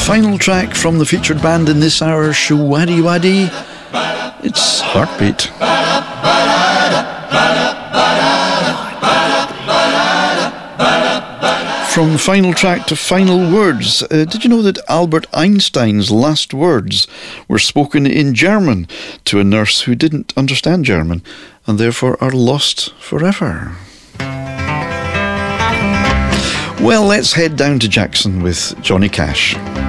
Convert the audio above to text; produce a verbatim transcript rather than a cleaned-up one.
Final track from the featured band in this hour, Showaddy Waddy. It's Heartbeat. From final track to final words, uh, did you know that Albert Einstein's last words were spoken in German to a nurse who didn't understand German and therefore are lost forever? Well, let's head down to Jackson with Johnny Cash.